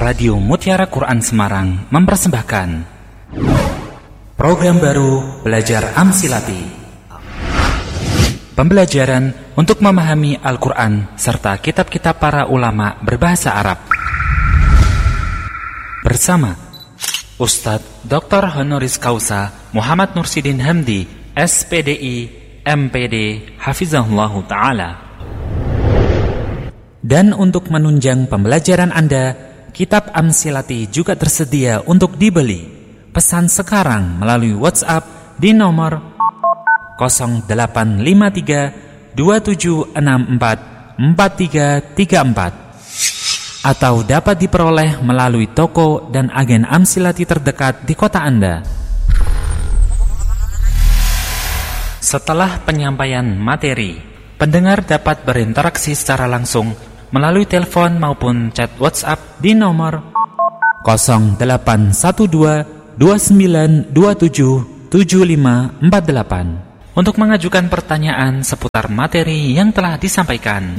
Radio Mutiara Quran Semarang mempersembahkan program baru Belajar Amsilati. Pembelajaran untuk memahami Al-Quran serta kitab-kitab para ulama berbahasa Arab. Bersama Ustadz Dr. Honoris Causa Muhammad Nursidin Hamdi, SPDI, MPD, Hafizahullah Ta'ala. Dan untuk menunjang pembelajaran Anda, kitab Amsilati juga tersedia untuk dibeli. Pesan sekarang melalui WhatsApp di nomor 0853 2764 4334 atau dapat diperoleh melalui toko dan agen Amsilati terdekat di kota Anda. Setelah penyampaian materi, pendengar dapat berinteraksi secara langsung melalui telepon maupun chat WhatsApp di nomor 0812 2927 7548 untuk mengajukan pertanyaan seputar materi yang telah disampaikan.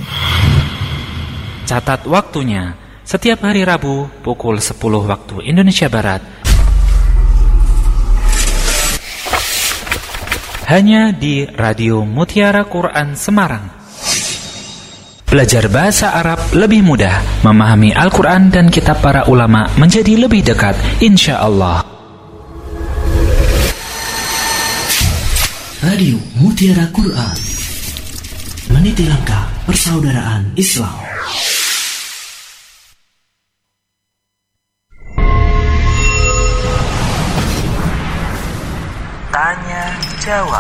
Catat waktunya, setiap hari Rabu pukul 10 waktu Indonesia Barat. Hanya di Radio Mutiara Quran Semarang. Belajar bahasa Arab lebih mudah, memahami Al-Quran dan kitab para ulama menjadi lebih dekat, insya Allah. Radio Mutiara Quran, meniti langkah persaudaraan Islam. Tanya jawab.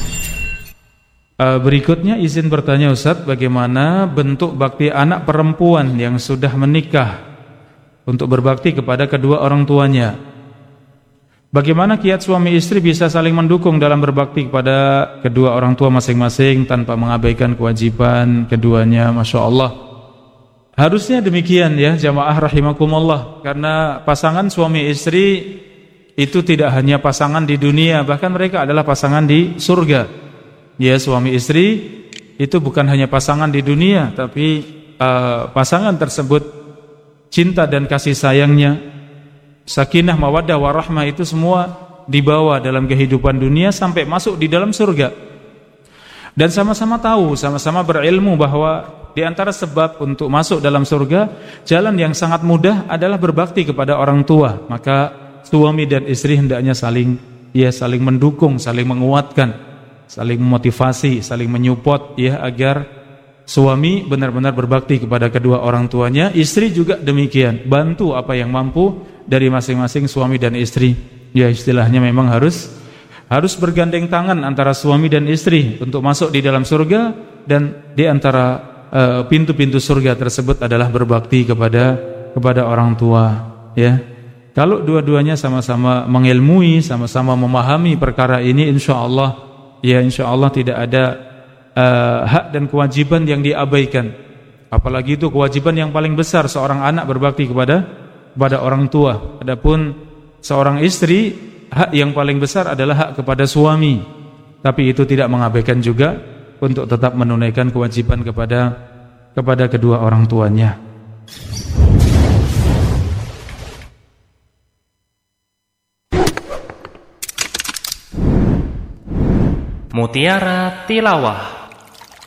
Berikutnya izin bertanya Ustadz, bagaimana bentuk bakti anak perempuan yang sudah menikah untuk berbakti kepada kedua orang tuanya? Bagaimana kiat suami istri bisa saling mendukung dalam berbakti kepada kedua orang tua masing-masing tanpa mengabaikan kewajiban keduanya? Masya Allah. Harusnya demikian ya jamaah rahimakumullah, karena pasangan suami istri itu tidak hanya pasangan di dunia, bahkan mereka adalah pasangan di surga. Ya, suami istri itu bukan hanya pasangan di dunia, tapi pasangan tersebut cinta dan kasih sayangnya, sakinah, mawaddah, warahmah itu semua dibawa dalam kehidupan dunia sampai masuk di dalam surga. Dan sama-sama tahu, sama-sama berilmu bahwa di antara sebab untuk masuk dalam surga, jalan yang sangat mudah adalah berbakti kepada orang tua. Maka suami dan istri hendaknya saling mendukung, saling menguatkan, saling memotivasi, saling menyupport ya, agar suami benar-benar berbakti kepada kedua orang tuanya. Istri juga demikian, bantu apa yang mampu dari masing-masing suami dan istri. Ya, istilahnya memang harus bergandeng tangan antara suami dan istri untuk masuk di dalam surga, dan di antara pintu-pintu surga tersebut adalah berbakti kepada orang tua ya. Kalau dua-duanya sama-sama mengilmui, sama-sama memahami perkara ini, insya Allah tidak ada hak dan kewajiban yang diabaikan. Apalagi itu kewajiban yang paling besar seorang anak berbakti kepada orang tua. Adapun seorang istri, hak yang paling besar adalah hak kepada suami. Tapi itu tidak mengabaikan juga untuk tetap menunaikan kewajiban kepada kedua orang tuanya. Mutiara Tilawah.